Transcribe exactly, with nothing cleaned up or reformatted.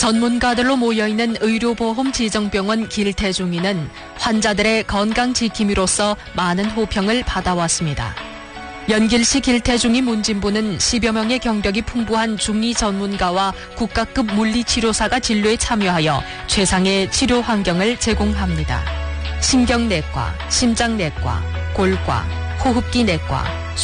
전문가들로 모여있는 의료보험 지정병원 길태중이는 환자들의 건강 지킴이로서 많은 호평을 받아왔습니다. 연길시 길태중이 문진부는 십여 명의 경력이 풍부한 중이 전문가와 국가급 물리치료사가 진료에 참여하여 최상의 치료 환경을 제공합니다. 신경내과, 심장내과, 골과, 호흡기내과,